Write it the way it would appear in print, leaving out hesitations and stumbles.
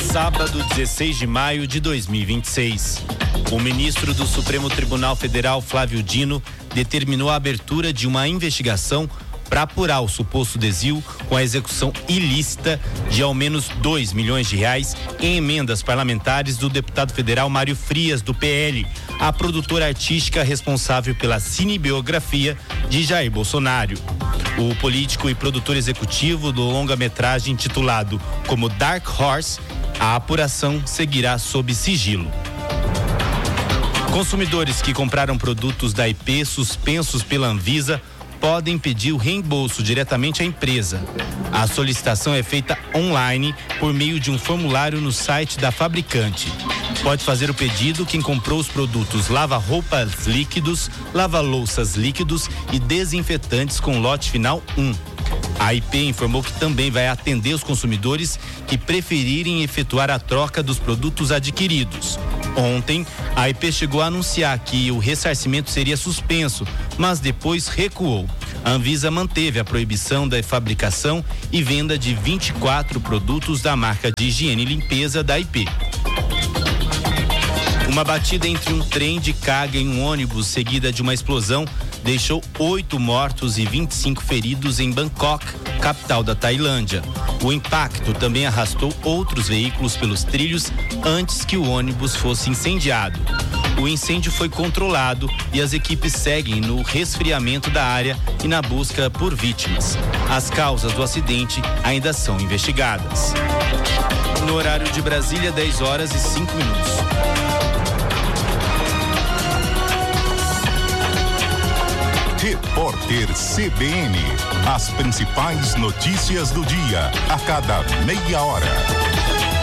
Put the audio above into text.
Sábado, 16 de maio de 2026. O ministro do Supremo Tribunal Federal, Flávio Dino, determinou a abertura de uma investigação para apurar o suposto desvio com a execução ilícita de ao menos R$2 milhões em emendas parlamentares do deputado federal Mário Frias, do PL, a produtora artística responsável pela cinebiografia de Jair Bolsonaro. O político e produtor executivo do longa-metragem intitulado como Dark Horse, a apuração seguirá sob sigilo. Consumidores que compraram produtos da IP suspensos pela Anvisa podem pedir o reembolso diretamente à empresa. A solicitação é feita online por meio de um formulário no site da fabricante. Pode fazer o pedido quem comprou os produtos lava-roupas líquidos, lava-louças líquidos e desinfetantes com lote final 1. A IP informou que também vai atender os consumidores que preferirem efetuar a troca dos produtos adquiridos. Ontem, a IP chegou a anunciar que o ressarcimento seria suspenso, mas depois recuou. A Anvisa manteve a proibição da fabricação e venda de 24 produtos da marca de higiene e limpeza da IP. Uma batida entre um trem de carga e um ônibus, seguida de uma explosão, deixou 8 mortos e 25 feridos em Bangkok, capital da Tailândia. O impacto também arrastou outros veículos pelos trilhos antes que o ônibus fosse incendiado. O incêndio foi controlado e as equipes seguem no resfriamento da área e na busca por vítimas. As causas do acidente ainda são investigadas. No horário de Brasília, 10h05. Repórter CBN. As principais notícias do dia, a cada meia hora.